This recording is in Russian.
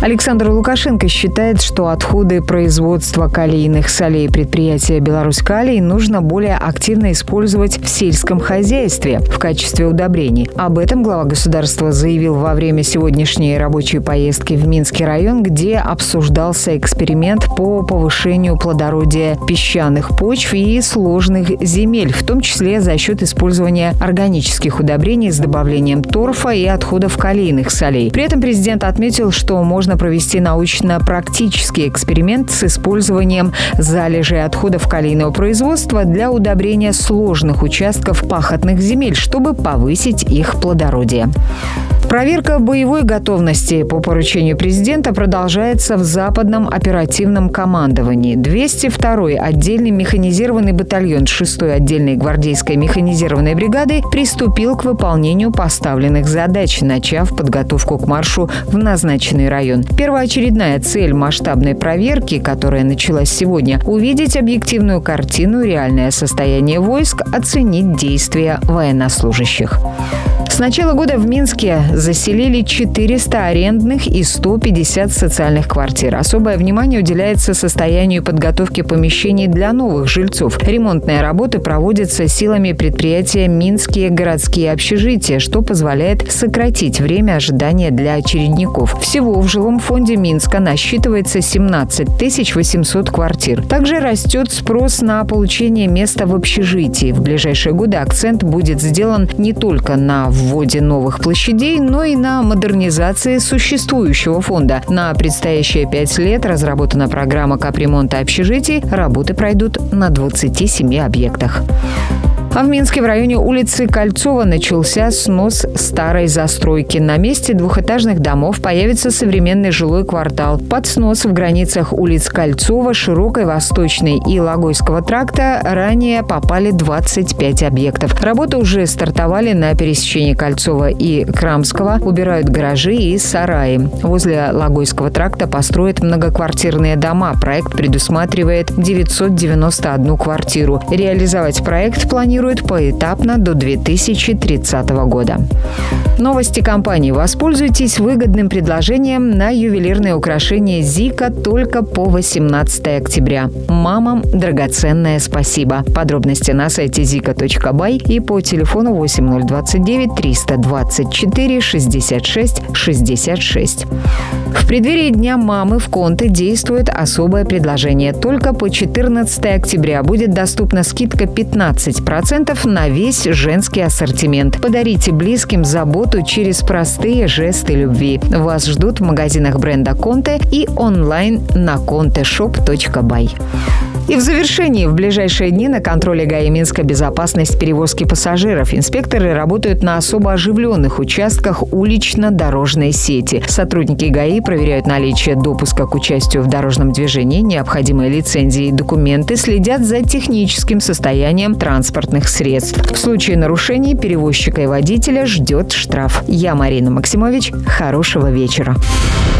Александр Лукашенко считает, что отходы производства калийных солей предприятия «Беларусь-Калий» нужно более активно использовать в сельском хозяйстве в качестве удобрений. Об этом глава государства заявил во время сегодняшней рабочей поездки в Минский район, где обсуждался эксперимент по повышению плодородия песчаных почв и сложных земель, в том числе за счет использования органических удобрений с добавлением торфа и отходов калийных солей. При этом президент отметил, что можно провести научно-практический эксперимент с использованием залежей отходов калийного производства для удобрения сложных участков пахотных земель, чтобы повысить их плодородие. Проверка боевой готовности по поручению президента продолжается в Западном оперативном командовании. 202-й отдельный механизированный батальон 6-й отдельной гвардейской механизированной бригады приступил к выполнению поставленных задач, начав подготовку к маршу в назначенный район. Первоочередная цель масштабной проверки, которая началась сегодня, увидеть объективную картину, реальное состояние войск, оценить действия военнослужащих. С начала года в Минске заселили 400 арендных и 150 социальных квартир. Особое внимание уделяется состоянию подготовки помещений для новых жильцов. Ремонтные работы проводятся силами предприятия «Минские городские общежития», что позволяет сократить время ожидания для очередников. Всего в жилом фонде Минска насчитывается 17 800 квартир. Также растет спрос на получение места в общежитии. В ближайшие годы акцент будет сделан не только на вводе новых площадей, но и на модернизации существующего фонда. На предстоящие 5 лет разработана программа капремонта общежитий. Работы пройдут на 27 объектах. А в Минске в районе улицы Кольцова начался снос старой застройки. На месте двухэтажных домов появится современный жилой квартал. Под снос в границах улиц Кольцова, Широкой, Восточной и Логойского тракта ранее попали 25 объектов. Работы уже стартовали на пересечении Кольцова и Крамского. Убирают гаражи и сараи. Возле Логойского тракта построят многоквартирные дома. Проект предусматривает 991 квартиру. Реализовать проект планируют поэтапно до 2030 года. Новости компании. Воспользуйтесь выгодным предложением на ювелирные украшения «Зика» только по 18 октября. Мамам драгоценное спасибо. Подробности на сайте zika.by и по телефону 8029 324 66 66. В преддверии Дня мамы в Конте действует особое предложение. Только по 14 октября будет доступна скидка 15% на весь женский ассортимент. Подарите близким заботу через простые жесты любви. Вас ждут в магазинах бренда Конте и онлайн на conteshop.by. И в завершении, в ближайшие дни на контроле ГАИ Минска безопасность перевозки пассажиров. Инспекторы работают на особо оживленных участках улично-дорожной сети. Сотрудники ГАИ проверяют наличие допуска к участию в дорожном движении, необходимые лицензии и документы, следят за техническим состоянием транспортных средств. В случае нарушений перевозчика и водителя ждет штраф. Я Марина Максимович. Хорошего вечера.